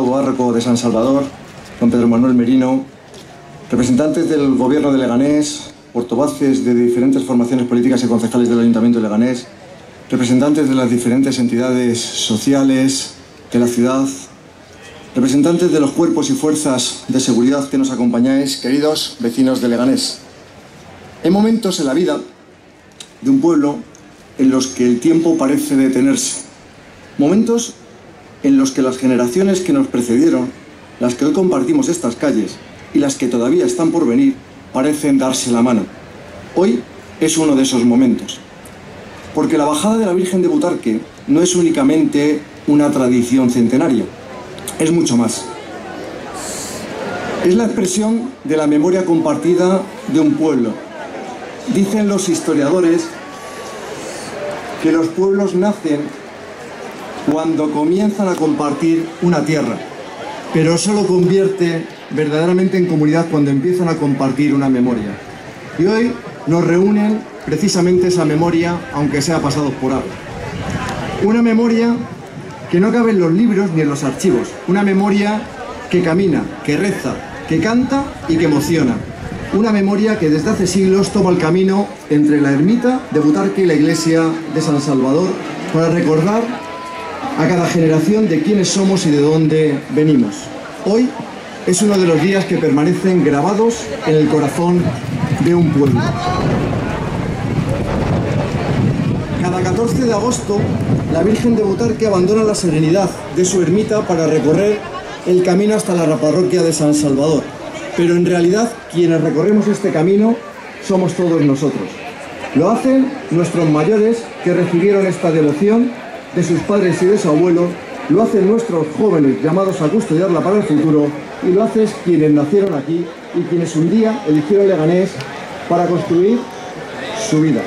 Nuevo Párroco de San Salvador, don Pedro Manuel Merino, representantes del Gobierno de Leganés, portavoces de diferentes formaciones políticas y concejales del Ayuntamiento de Leganés, representantes de las diferentes entidades sociales de la ciudad, representantes de los cuerpos y fuerzas de seguridad que nos acompañáis, queridos vecinos de Leganés. Hay momentos en la vida de un pueblo en los que el tiempo parece detenerse. Momentos en los que las generaciones que nos precedieron, las que hoy compartimos estas calles y las que todavía están por venir, parecen darse la mano. Hoy es uno de esos momentos. Porque la bajada de la Virgen de Butarque no es únicamente una tradición centenaria, es mucho más. Es la expresión de la memoria compartida de un pueblo. Dicen los historiadores que los pueblos nacen cuando comienzan a compartir una tierra, pero solo convierte verdaderamente en comunidad cuando empiezan a compartir una memoria. Y hoy nos reúnen precisamente esa memoria, aunque sea pasados por agua. Una memoria que no cabe en los libros ni en los archivos. Una memoria que camina, que reza, que canta y que emociona. Una memoria que desde hace siglos toma el camino entre la ermita de Butarque y la iglesia de San Salvador para recordar a cada generación de quiénes somos y de dónde venimos. Hoy es uno de los días que permanecen grabados en el corazón de un pueblo. Cada 14 de agosto, la Virgen de Butarque abandona la serenidad de su ermita para recorrer el camino hasta la parroquia de San Salvador. Pero en realidad, quienes recorremos este camino somos todos nosotros. Lo hacen nuestros mayores que recibieron esta devoción de sus padres y de su abuelo, lo hacen nuestros jóvenes llamados a custodiarla para el futuro, y lo hacen quienes nacieron aquí y quienes un día eligieron Leganés para construir su vida.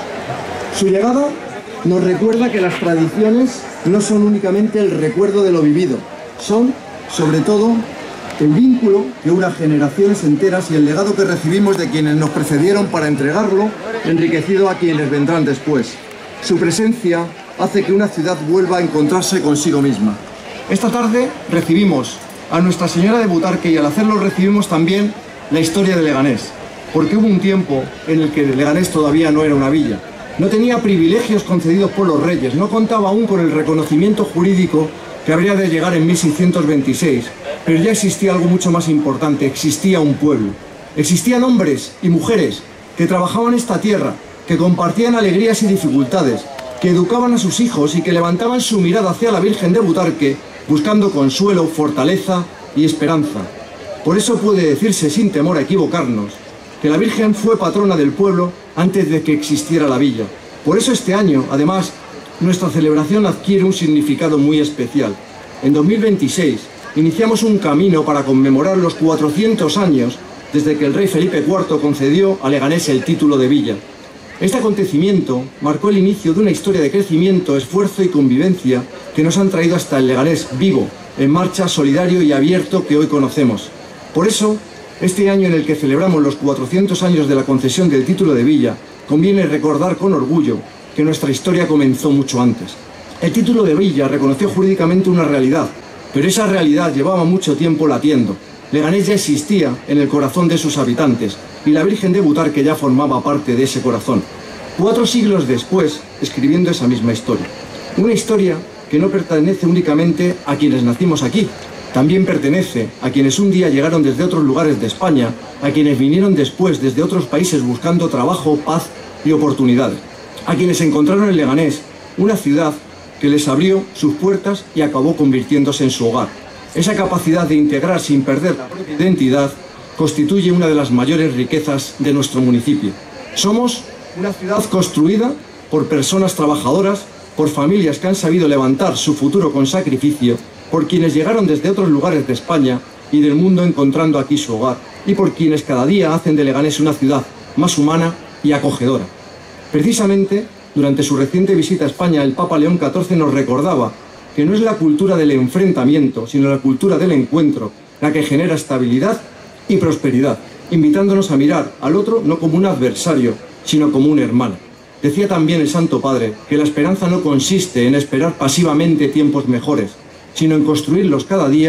Su llegada nos recuerda que las tradiciones no son únicamente el recuerdo de lo vivido, son, sobre todo, el vínculo que une generaciones enteras y el legado que recibimos de quienes nos precedieron para entregarlo, enriquecido a quienes vendrán después. Su presencia hace que una ciudad vuelva a encontrarse consigo misma. Esta tarde recibimos a Nuestra Señora de Butarque y al hacerlo recibimos también la historia de Leganés, porque hubo un tiempo en el que Leganés todavía no era una villa, no tenía privilegios concedidos por los reyes, no contaba aún con el reconocimiento jurídico que habría de llegar en 1626, pero ya existía algo mucho más importante, existía un pueblo. Existían hombres y mujeres que trabajaban esta tierra, que compartían alegrías y dificultades, que educaban a sus hijos y que levantaban su mirada hacia la Virgen de Butarque buscando consuelo, fortaleza y esperanza. Por eso puede decirse sin temor a equivocarnos que la Virgen fue patrona del pueblo antes de que existiera la villa. Por eso este año, además, nuestra celebración adquiere un significado muy especial. En 2026 iniciamos un camino para conmemorar los 400 años desde que el rey Felipe IV concedió a Leganés el título de villa. Este acontecimiento marcó el inicio de una historia de crecimiento, esfuerzo y convivencia que nos han traído hasta el Leganés vivo, en marcha, solidario y abierto que hoy conocemos. Por eso, este año en el que celebramos los 400 años de la concesión del título de villa, conviene recordar con orgullo que nuestra historia comenzó mucho antes. El título de villa reconoció jurídicamente una realidad, pero esa realidad llevaba mucho tiempo latiendo. Leganés ya existía en el corazón de sus habitantes y la Virgen de Butarque ya formaba parte de ese corazón. 4 siglos después, escribiendo esa misma historia. Una historia que no pertenece únicamente a quienes nacimos aquí, también pertenece a quienes un día llegaron desde otros lugares de España, a quienes vinieron después desde otros países buscando trabajo, paz y oportunidades, a quienes encontraron en Leganés una ciudad que les abrió sus puertas y acabó convirtiéndose en su hogar. Esa capacidad de integrar sin perder la propia identidad constituye una de las mayores riquezas de nuestro municipio. Somos una ciudad construida por personas trabajadoras, por familias que han sabido levantar su futuro con sacrificio, por quienes llegaron desde otros lugares de España y del mundo encontrando aquí su hogar, y por quienes cada día hacen de Leganés una ciudad más humana y acogedora. Precisamente, durante su reciente visita a España, el Papa León XIV nos recordaba que no es la cultura del enfrentamiento, sino la cultura del encuentro, la que genera estabilidad y prosperidad, invitándonos a mirar al otro no como un adversario, sino como un hermano. Decía también el Santo Padre que la esperanza no consiste en esperar pasivamente tiempos mejores, sino en construirlos cada día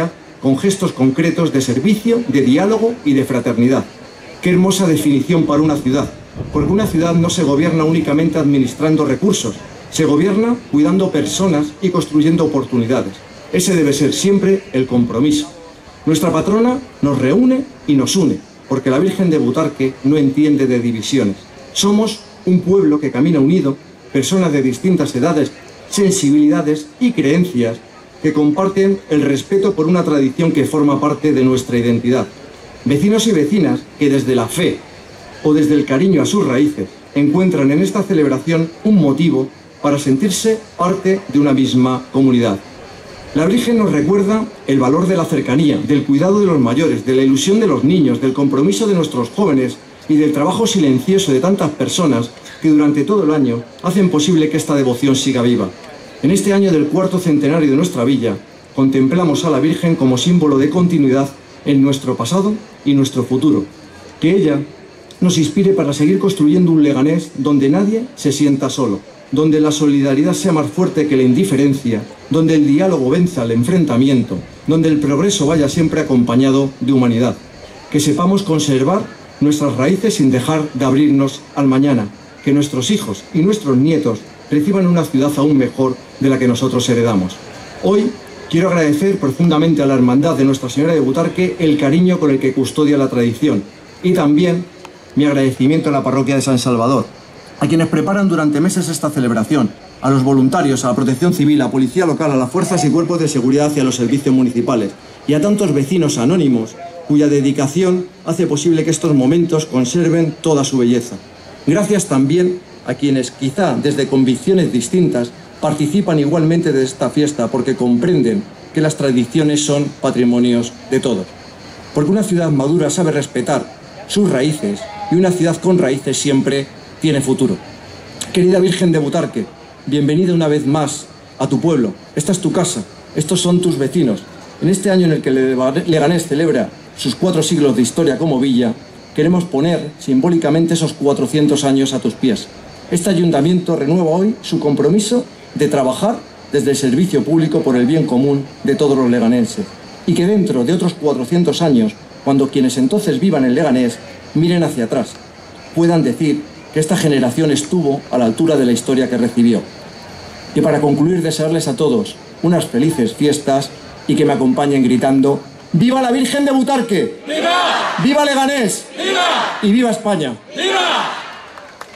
con gestos concretos de servicio, de diálogo y de fraternidad. Qué hermosa definición para una ciudad, porque una ciudad no se gobierna únicamente administrando recursos, se gobierna cuidando personas y construyendo oportunidades. Ese debe ser siempre el compromiso. Nuestra patrona nos reúne y nos une, porque la Virgen de Butarque no entiende de divisiones. Somos un pueblo que camina unido, personas de distintas edades, sensibilidades y creencias que comparten el respeto por una tradición que forma parte de nuestra identidad. Vecinos y vecinas que desde la fe o desde el cariño a sus raíces encuentran en esta celebración un motivo para sentirse parte de una misma comunidad. La Virgen nos recuerda el valor de la cercanía, del cuidado de los mayores, de la ilusión de los niños, del compromiso de nuestros jóvenes y del trabajo silencioso de tantas personas que durante todo el año hacen posible que esta devoción siga viva. En este año del cuarto centenario de nuestra villa, contemplamos a la Virgen como símbolo de continuidad en nuestro pasado y nuestro futuro. Que ella nos inspire para seguir construyendo un Leganés donde nadie se sienta solo, donde la solidaridad sea más fuerte que la indiferencia, donde el diálogo venza el enfrentamiento, donde el progreso vaya siempre acompañado de humanidad. Que sepamos conservar nuestras raíces sin dejar de abrirnos al mañana, que nuestros hijos y nuestros nietos reciban una ciudad aún mejor de la que nosotros heredamos. Hoy quiero agradecer profundamente a la Hermandad de Nuestra Señora de Butarque el cariño con el que custodia la tradición y también mi agradecimiento a la parroquia de San Salvador, a quienes preparan durante meses esta celebración, a los voluntarios, a la Protección Civil, a la Policía Local, a las fuerzas y cuerpos de seguridad y a los servicios municipales, y a tantos vecinos anónimos cuya dedicación hace posible que estos momentos conserven toda su belleza. Gracias también a quienes, quizá desde convicciones distintas, participan igualmente de esta fiesta porque comprenden que las tradiciones son patrimonios de todos. Porque una ciudad madura sabe respetar sus raíces y una ciudad con raíces siempre tiene futuro. Querida Virgen de Butarque, bienvenida una vez más a tu pueblo. Esta es tu casa, estos son tus vecinos. En este año en el que Leganés celebra sus 4 siglos de historia como villa, queremos poner simbólicamente esos 400 años a tus pies. Este ayuntamiento renueva hoy su compromiso de trabajar desde el servicio público por el bien común de todos los leganenses. Y que dentro de otros 400 años, cuando quienes entonces vivan en Leganés miren hacia atrás, puedan decir que esta generación estuvo a la altura de la historia que recibió. Y para concluir, desearles a todos unas felices fiestas y que me acompañen gritando ¡Viva la Virgen de Butarque! ¡Viva! ¡Viva Leganés! ¡Viva! Y ¡viva España! ¡Viva!